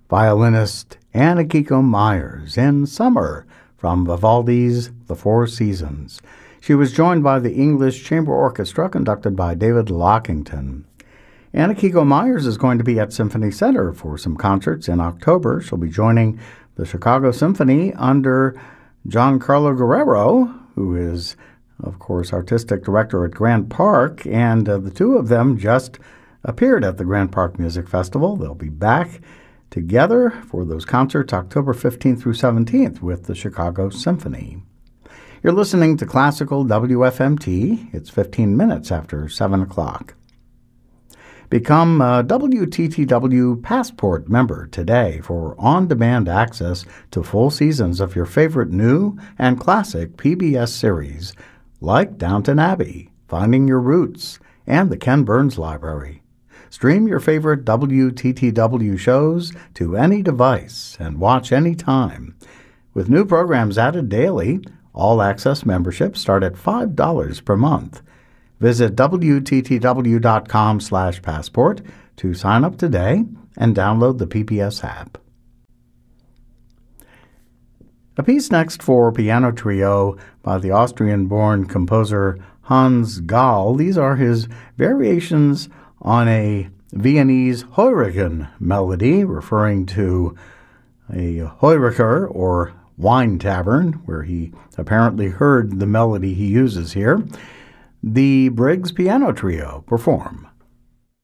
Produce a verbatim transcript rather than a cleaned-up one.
violinist Anna-Kiko Myers in Summer from Vivaldi's The Four Seasons. She was joined by the English Chamber Orchestra conducted by David Lockington. Anna-Kiko Myers is going to be at Symphony Center for some concerts in October. She'll be joining the Chicago Symphony under Giancarlo Guerrero, who is, of course, artistic director at Grant Park, and uh, the two of them just appeared at the Grant Park Music Festival. They'll be back together for those concerts October fifteenth through seventeenth with the Chicago Symphony. You're listening to Classical W F M T. It's fifteen minutes after seven o'clock. Become a W T T W Passport member today for on-demand access to full seasons of your favorite new and classic P B S series like Downton Abbey, Finding Your Roots, and the Ken Burns Library. Stream your favorite W T T W shows to any device and watch anytime. With new programs added daily, all-access memberships start at five dollars per month. Visit W T T W dot com slash passport to sign up today and download the P B S app. A piece next for piano trio by the Austrian-born composer Hans Gall. These are his variations on a Viennese Heurigen melody, referring to a Heuriger or wine tavern, where he apparently heard the melody he uses here. The Briggs Piano Trio perform